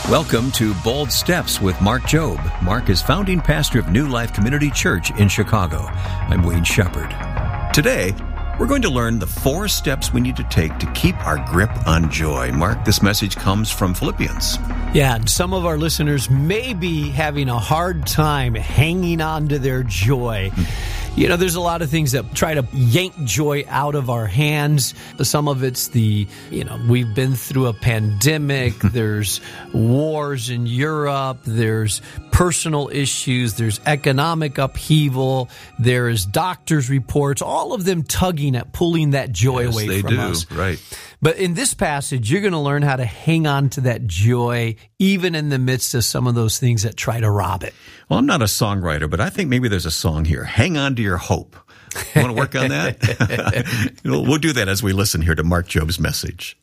Welcome to Bold Steps with Mark Jobe. Mark is founding pastor of New Life Community Church in Chicago. I'm Wayne Shepherd. Today, we're going to learn the 4 steps we need to take to keep our grip on joy. Mark, this message comes from Philippians. Yeah, and some of our listeners may be having a hard time hanging on to their joy. You know, there's a lot of things that try to yank joy out of our hands. Some of it's we've been through a pandemic. There's wars in Europe. There's personal issues. There's economic upheaval. There's doctors' reports, all of them tugging at pulling that joy away from us. Right. But in this passage, you're going to learn how to hang on to that joy, even in the midst of some of those things that try to rob it. Well, I'm not a songwriter, but I think maybe there's a song here. Hang on to your hope. You want to work on that? We'll do that as we listen here to Mark Jobe's message.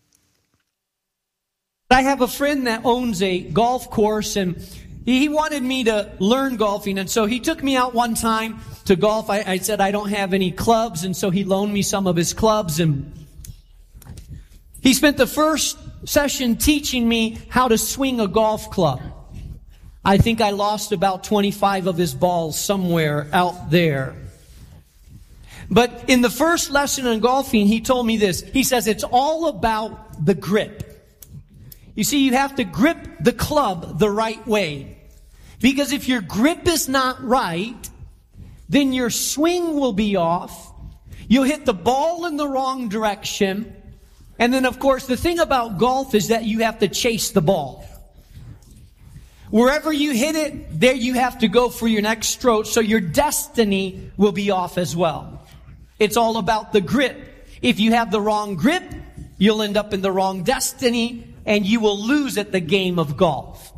I have a friend that owns a golf course, and he wanted me to learn golfing. And so he took me out one time to golf. I said I don't have any clubs, and so he loaned me some of his clubs. And he spent the first session teaching me how to swing a golf club. I think I lost about 25 of his balls somewhere out there. But in the first lesson on golfing, he told me this. He says it's all about the grip. You see, you have to grip the club the right way. Because if your grip is not right, then your swing will be off. You'll hit the ball in the wrong direction. And then, of course, the thing about golf is that you have to chase the ball. Wherever you hit it, there you have to go for your next stroke, so your destiny will be off as well. It's all about the grip. If you have the wrong grip, you'll end up in the wrong destiny, and you will lose at the game of golf.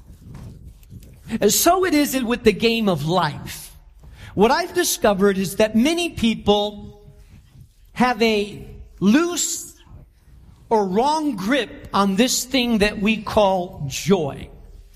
And so it is with the game of life. What I've discovered is that many people have a loose or wrong grip on this thing that we call joy.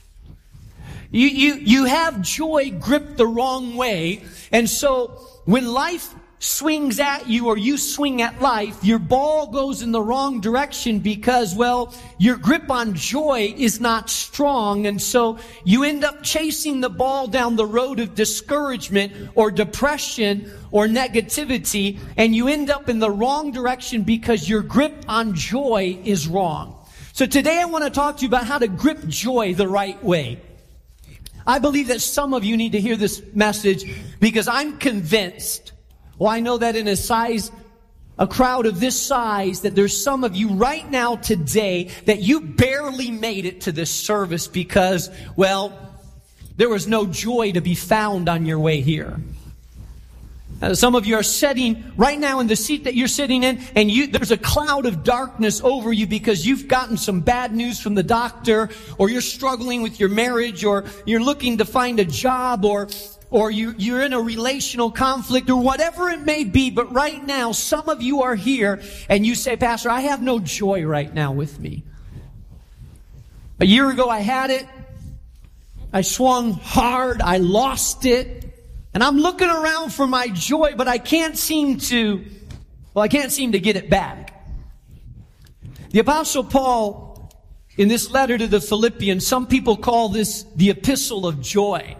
You have joy gripped the wrong way, and so when life swings at you or you swing at life, your ball goes in the wrong direction because, well, your grip on joy is not strong, and so you end up chasing the ball down the road of discouragement or depression or negativity, and you end up in the wrong direction because your grip on joy is wrong. So today I want to talk to you about how to grip joy the right way. I believe that some of you need to hear this message because I'm convinced, I know that in a crowd of this size, that there's some of you right now today that you barely made it to this service because, there was no joy to be found on your way here. Some of you are sitting right now in the seat that you're sitting in, and there's a cloud of darkness over you because you've gotten some bad news from the doctor, or you're struggling with your marriage, or you're looking to find a job, or you're in a relational conflict, or whatever it may be. But right now, some of you are here, and you say, Pastor, I have no joy right now with me. A year ago, I had it. I swung hard. I lost it. And I'm looking around for my joy, but I can't seem to get it back. The Apostle Paul, in this letter to the Philippians, some people call this the epistle of joy.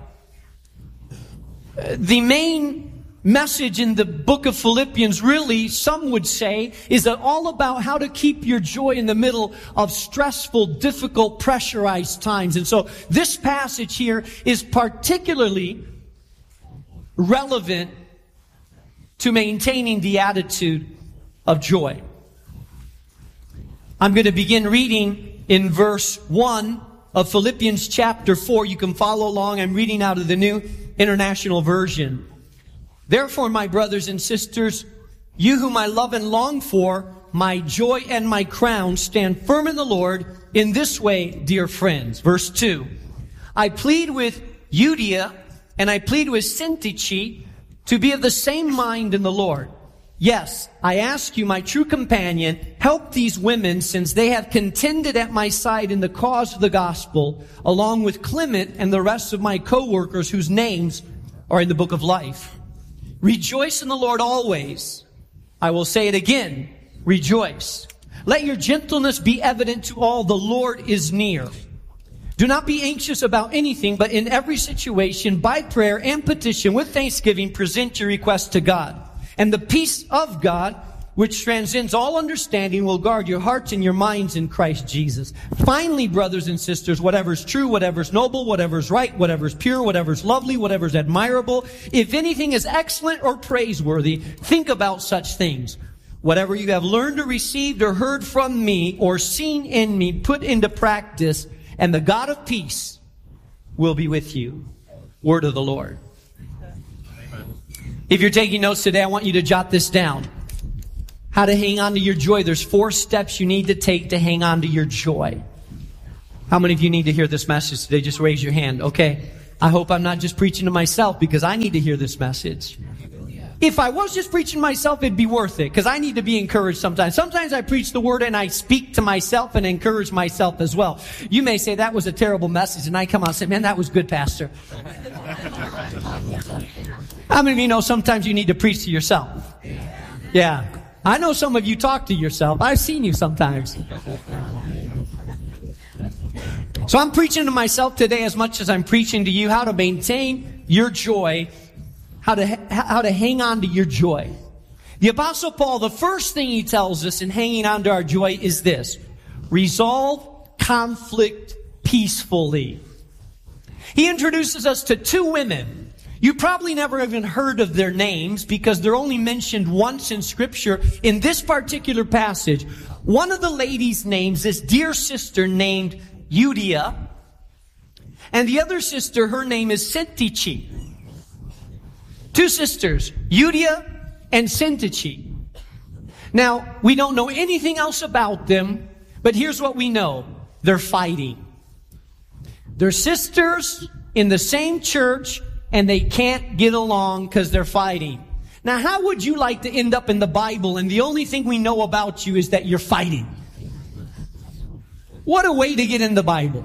The main message in the book of Philippians, really, some would say, is all about how to keep your joy in the middle of stressful, difficult, pressurized times. And so this passage here is particularly relevant to maintaining the attitude of joy. I'm going to begin reading in verse 1 of Philippians chapter 4. You can follow along. I'm reading out of the New International Version. Therefore, my brothers and sisters, you whom I love and long for, my joy and my crown, stand firm in the Lord in this way, dear friends. Verse 2. I plead with Euodia and I plead with Syntyche to be of the same mind in the Lord. Yes, I ask you, my true companion, help these women, since they have contended at my side in the cause of the gospel, along with Clement and the rest of my co-workers whose names are in the book of life. Rejoice in the Lord always. I will say it again, rejoice. Let your gentleness be evident to all. The Lord is near. Do not be anxious about anything, but in every situation, by prayer and petition, with thanksgiving, present your requests to God. And the peace of God, which transcends all understanding, will guard your hearts and your minds in Christ Jesus. Finally, brothers and sisters, whatever is true, whatever is noble, whatever is right, whatever is pure, whatever is lovely, whatever is admirable, if anything is excellent or praiseworthy, think about such things. Whatever you have learned or received or heard from me or seen in me, put into practice, and the God of peace will be with you. Word of the Lord. If you're taking notes today, I want you to jot this down. How to hang on to your joy. There's 4 steps you need to take to hang on to your joy. How many of you need to hear this message today? Just raise your hand. Okay. I hope I'm not just preaching to myself, because I need to hear this message. If I was just preaching to myself, it'd be worth it, because I need to be encouraged sometimes. Sometimes I preach the word and I speak to myself and encourage myself as well. You may say that was a terrible message, and I come out and say, man, that was good, Pastor. How many of you know sometimes you need to preach to yourself? Yeah. I know some of you talk to yourself. I've seen you sometimes. So I'm preaching to myself today as much as I'm preaching to you how to maintain your joy, how to hang on to your joy. The Apostle Paul, the first thing he tells us in hanging on to our joy is this: resolve conflict peacefully. He introduces us to 2 women. You probably never even heard of their names, because they're only mentioned once in Scripture in this particular passage. One of the ladies' names, this dear sister named Euodia, and the other sister, her name is Syntyche. 2 sisters, Euodia and Syntyche. Now, we don't know anything else about them, but here's what we know. They're fighting. They're sisters in the same church, and they can't get along because they're fighting. Now, how would you like to end up in the Bible and the only thing we know about you is that you're fighting? What a way to get in the Bible.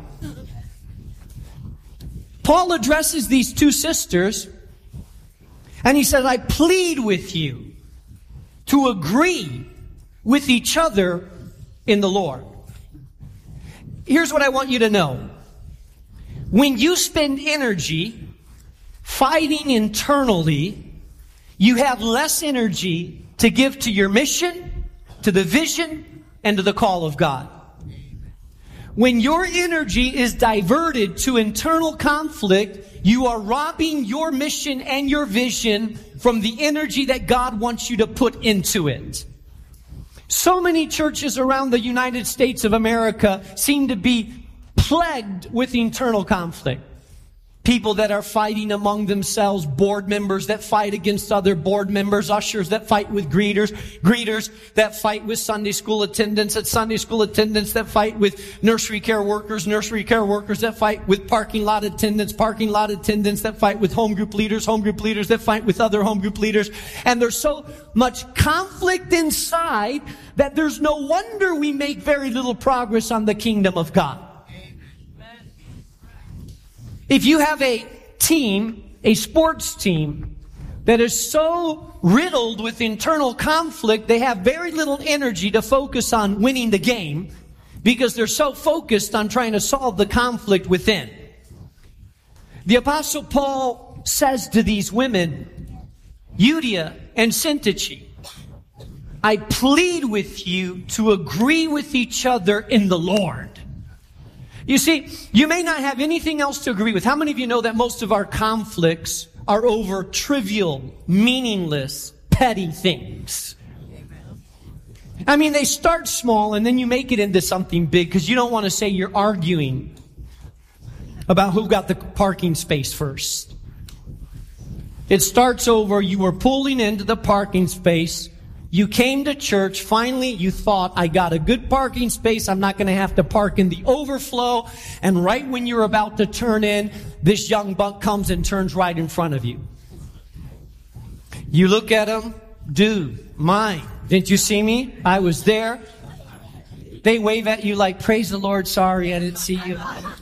Paul addresses these 2 sisters, and he says, I plead with you to agree with each other in the Lord. Here's what I want you to know. When you spend energy fighting internally, you have less energy to give to your mission, to the vision, and to the call of God. When your energy is diverted to internal conflict, you are robbing your mission and your vision from the energy that God wants you to put into it. So many churches around the United States of America seem to be plagued with internal conflict. People that are fighting among themselves, board members that fight against other board members, ushers that fight with greeters that fight with Sunday school attendants, Sunday school attendants that fight with nursery care workers that fight with parking lot attendants that fight with home group leaders that fight with other home group leaders. And there's so much conflict inside that there's no wonder we make very little progress on the kingdom of God. If you have a team, a sports team, that is so riddled with internal conflict, they have very little energy to focus on winning the game because they're so focused on trying to solve the conflict within. The Apostle Paul says to these women, Euodia and Syntyche, I plead with you to agree with each other in the Lord. You see, you may not have anything else to agree with. How many of you know that most of our conflicts are over trivial, meaningless, petty things? I mean, they start small and then you make it into something big because you don't want to say you're arguing about who got the parking space first. It starts over, you were pulling into the parking space. You came to church. Finally, you thought, I got a good parking space. I'm not going to have to park in the overflow. And right when you're about to turn in, this young buck comes and turns right in front of you. You look at him. Dude, mine. Didn't you see me? I was there. They wave at you like, praise the Lord, sorry, I didn't see you.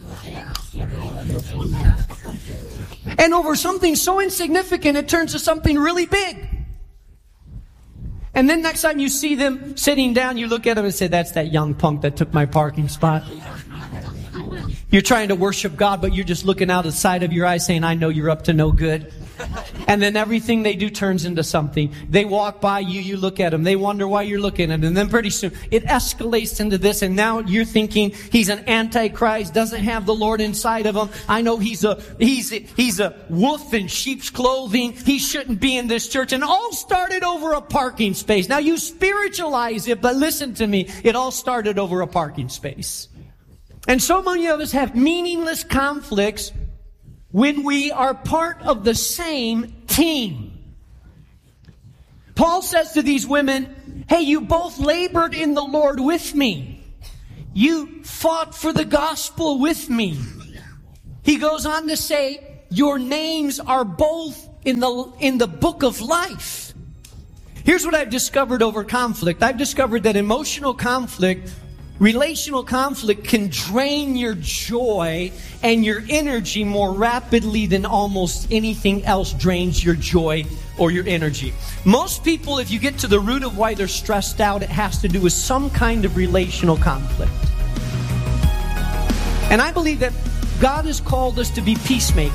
And over something so insignificant, it turns to something really big. And then next time you see them sitting down, you look at them and say, that's that young punk that took my parking spot. You're trying to worship God, but you're just looking out the side of your eye saying, I know you're up to no good. And then everything they do turns into something. They walk by you, you look at them. They wonder why you're looking at them. And then pretty soon it escalates into this. And now you're thinking he's an antichrist, doesn't have the Lord inside of him. I know he's a wolf in sheep's clothing. He shouldn't be in this church. And all started over a parking space. Now you spiritualize it, but listen to me. It all started over a parking space. And so many of us have meaningless conflicts when we are part of the same team. Paul says to these women, hey, you both labored in the Lord with me. You fought for the gospel with me. He goes on to say, your names are both in the book of life. Here's what I've discovered over conflict. I've discovered that emotional conflict, relational conflict can drain your joy and your energy more rapidly than almost anything else drains your joy or your energy. Most people, if you get to the root of why they're stressed out, it has to do with some kind of relational conflict. And I believe that God has called us to be peacemakers.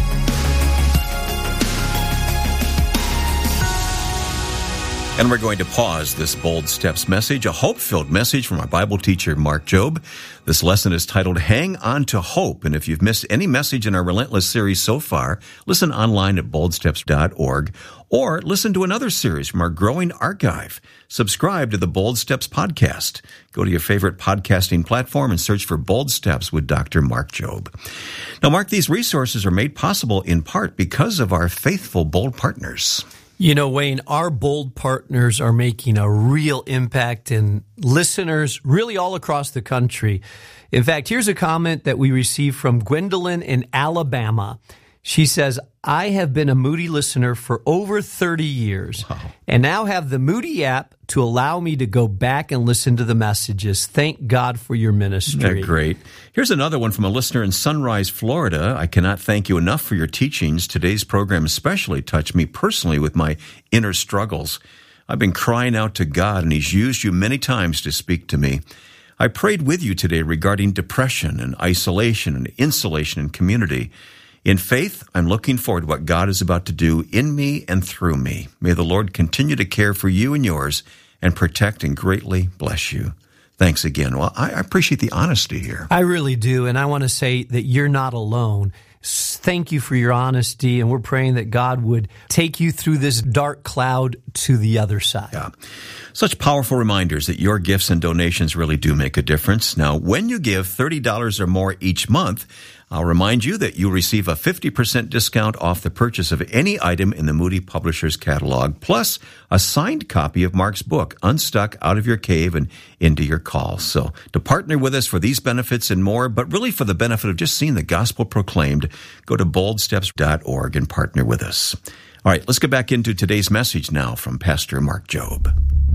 And we're going to pause this Bold Steps message, a hope-filled message from our Bible teacher, Mark Jobe. This lesson is titled, Hang On to Hope. And if you've missed any message in our Relentless series so far, listen online at boldsteps.org or listen to another series from our growing archive. Subscribe to the Bold Steps podcast. Go to your favorite podcasting platform and search for Bold Steps with Dr. Mark Jobe. Now, Mark, these resources are made possible in part because of our faithful Bold partners. You know, Wayne, our Bold partners are making a real impact in listeners really all across the country. In fact, here's a comment that we received from Gwendolyn in Alabama. She says, I have been a Moody listener for over 30 years and now have the Moody app to allow me to go back and listen to the messages. Thank God for your ministry. They're great. Here's another one from a listener in Sunrise, Florida. I cannot thank you enough for your teachings. Today's program especially touched me personally with my inner struggles. I've been crying out to God, and He's used you many times to speak to me. I prayed with you today regarding depression and isolation and insulation in community. In faith, I'm looking forward to what God is about to do in me and through me. May the Lord continue to care for you and yours and protect and greatly bless you. Thanks again. Well, I appreciate the honesty here. I really do, and I want to say that you're not alone. Thank you for your honesty, and we're praying that God would take you through this dark cloud to the other side. Yeah. Such powerful reminders that your gifts and donations really do make a difference. Now, when you give $30 or more each month, I'll remind you that you'll receive a 50% discount off the purchase of any item in the Moody Publishers catalog, plus a signed copy of Mark's book, Unstuck Out of Your Cave and Into Your Call. So to partner with us for these benefits and more, but really for the benefit of just seeing the gospel proclaimed, go to boldsteps.org and partner with us. All right, let's get back into today's message now from Pastor Mark Jobe.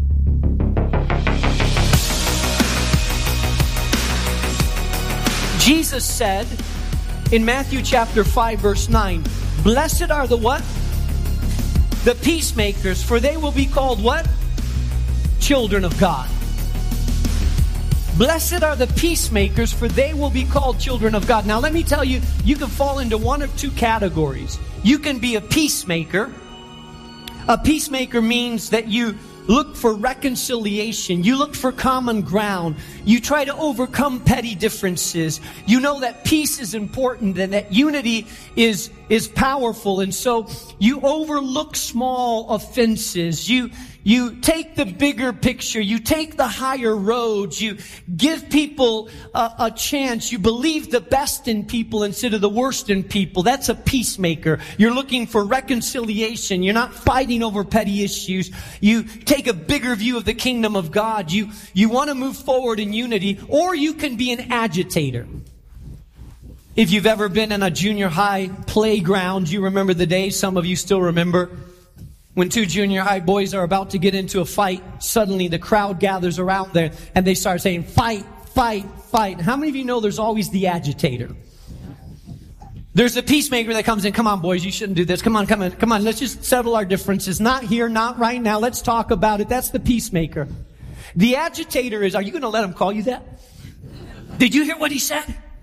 Jesus said in Matthew chapter 5, verse 9, blessed are the what? The peacemakers, for they will be called what? Children of God. Blessed are the peacemakers, for they will be called children of God. Now let me tell you, you can fall into one of two categories. You can be a peacemaker. A peacemaker means that you look for reconciliation. You look for common ground. You try to overcome petty differences. You know that peace is important and that unity is powerful. And so you overlook small offenses. You take the bigger picture. You take the higher roads. You give people a chance. You believe the best in people instead of the worst in people. That's a peacemaker. You're looking for reconciliation. You're not fighting over petty issues. You take a bigger view of the kingdom of God. You want to move forward in unity, or you can be an agitator. If you've ever been in a junior high playground, you remember the days. Some of you still remember. When two junior high boys are about to get into a fight, suddenly the crowd gathers around there and they start saying, fight, fight, fight. How many of you know there's always the agitator? There's the peacemaker that comes in. Come on, boys, you shouldn't do this. Come on. Let's just settle our differences. Not here, not right now. Let's talk about it. That's the peacemaker. The agitator is, are you going to let him call you that? Did you hear what he said?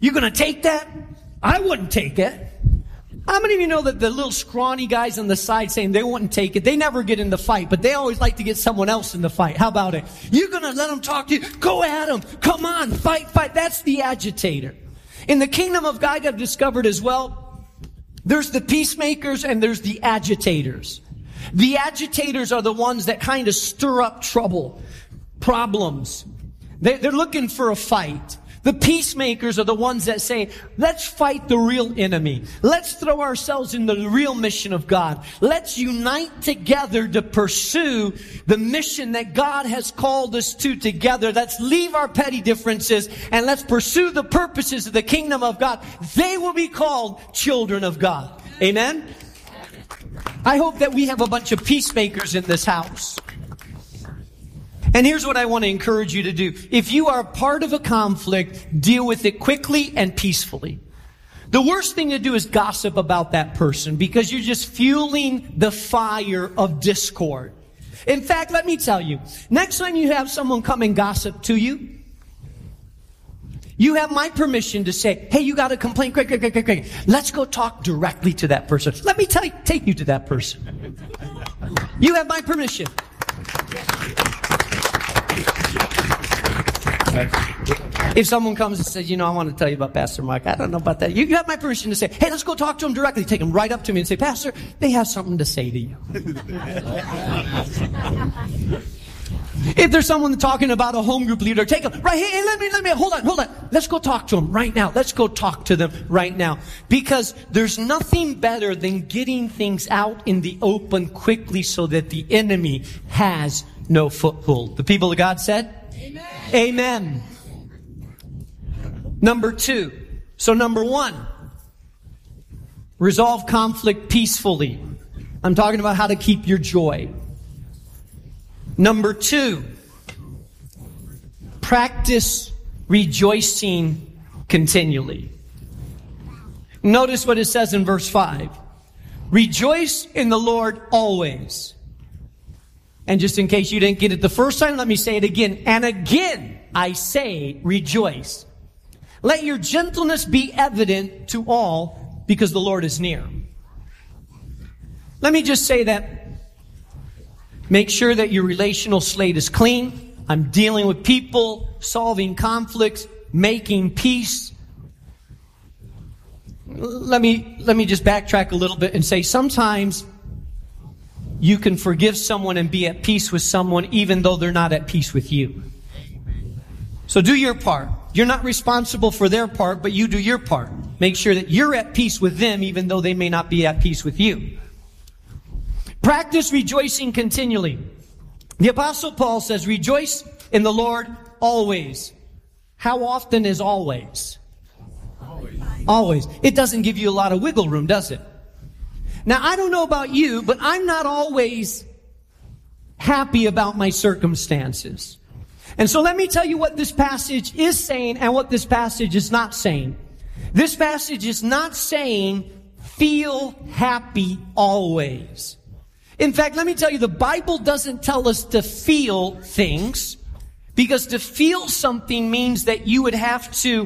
You going to take that? I wouldn't take it. How many of you know that the little scrawny guys on the side saying they wouldn't take it, they never get in the fight, but they always like to get someone else in the fight? How about it? You're going to let them talk to you? Go at them. Come on, fight. That's the agitator. In the kingdom of God, I've discovered as well, there's the peacemakers and there's the agitators. The agitators are the ones that kind of stir up trouble, problems. They're looking for a fight. The peacemakers are the ones that say, let's fight the real enemy. Let's throw ourselves in the real mission of God. Let's unite together to pursue the mission that God has called us to together. Let's leave our petty differences and let's pursue the purposes of the kingdom of God. They will be called children of God. Amen? I hope that we have a bunch of peacemakers in this house. And here's what I want to encourage you to do. If you are part of a conflict, deal with it quickly and peacefully. The worst thing to do is gossip about that person because you're just fueling the fire of discord. In fact, let me tell you, next time you have someone come and gossip to you, you have my permission to say, hey, you got a complaint? Great. Let's go talk directly to that person. Let me take you to that person. You have my permission. If someone comes and says, I want to tell you about Pastor Mark, I don't know about that. You have my permission to say, hey, let's go talk to him directly. Take him right up to me and say, Pastor, they have something to say to you. If there's someone talking about a home group leader, take them right. Hey, let me, hold on. Let's go talk to them right now. Let's go talk to them right now. Because there's nothing better than getting things out in the open quickly so that the enemy has no foothold. The people of God said, Amen. Amen. Number 2. So number 1, resolve conflict peacefully. I'm talking about how to keep your joy. Number 2, practice rejoicing continually. Notice what it says in verse 5. Rejoice in the Lord always. And just in case you didn't get it the first time, let me say it again. And again, I say, rejoice. Let your gentleness be evident to all, because the Lord is near. Let me just say that. Make sure that your relational slate is clean. I'm dealing with people, solving conflicts, making peace. Let me just backtrack a little bit and say sometimes you can forgive someone and be at peace with someone even though they're not at peace with you. So do your part. You're not responsible for their part, but you do your part. Make sure that you're at peace with them even though they may not be at peace with you. Practice rejoicing continually. The Apostle Paul says, rejoice in the Lord always. How often is always? Always. It doesn't give you a lot of wiggle room, does it? Now, I don't know about you, but I'm not always happy about my circumstances. And so let me tell you what this passage is saying and what this passage is not saying. This passage is not saying feel happy always. In fact, let me tell you, the Bible doesn't tell us to feel things, because to feel something means that you would have to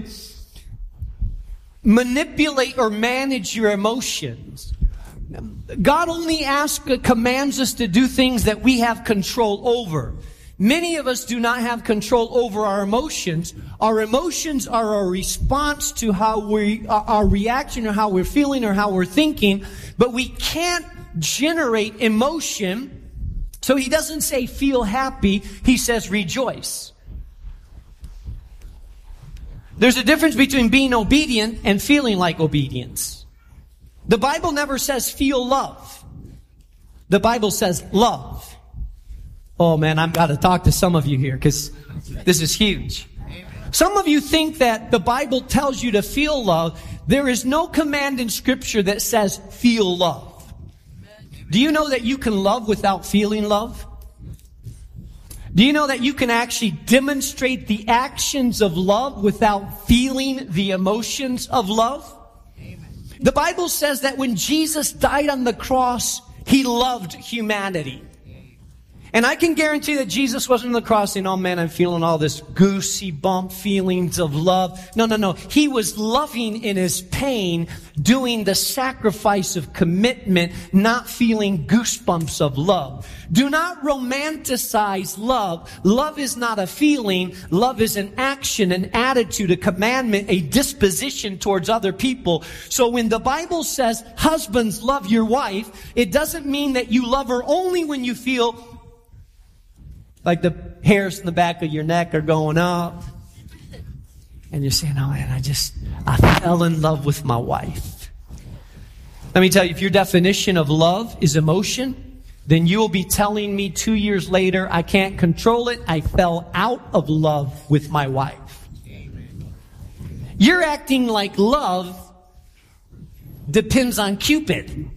manipulate or manage your emotions. God only commands us to do things that we have control over. Many of us do not have control over our emotions. Our emotions are a response to our reaction or how we're feeling or how we're thinking, but we can't generate emotion. So he doesn't say feel happy, he says rejoice. There's a difference between being obedient and feeling like obedience. The Bible never says feel love. The Bible says love. Oh man, I've got to talk to some of you here because this is huge. Some of you think that the Bible tells you to feel love. There is no command in Scripture that says feel love. Do you know that you can love without feeling love? Do you know that you can actually demonstrate the actions of love without feeling the emotions of love? The Bible says that when Jesus died on the cross, He loved humanity. And I can guarantee that Jesus wasn't on the cross saying, oh man, I'm feeling all this goosey bump feelings of love. No. He was loving in his pain, doing the sacrifice of commitment, not feeling goosebumps of love. Do not romanticize love. Love is not a feeling. Love is an action, an attitude, a commandment, a disposition towards other people. So when the Bible says, husbands, love your wife, it doesn't mean that you love her only when you feel like the hairs in the back of your neck are going up. And you're saying, oh man, I fell in love with my wife. Let me tell you, if your definition of love is emotion, then you will be telling me 2 years later, I can't control it. I fell out of love with my wife. Amen. You're acting like love depends on Cupid.